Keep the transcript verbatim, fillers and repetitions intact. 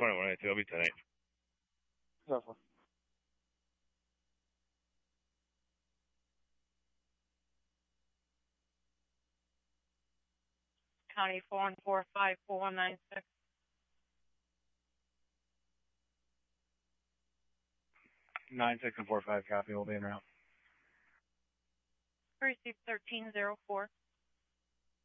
twenty-one eighty-two. I'll be ten eight. Zephyr. County four one four five four one nine six. Nine six and four five copy. We'll be en route. Receive thirteen zero four.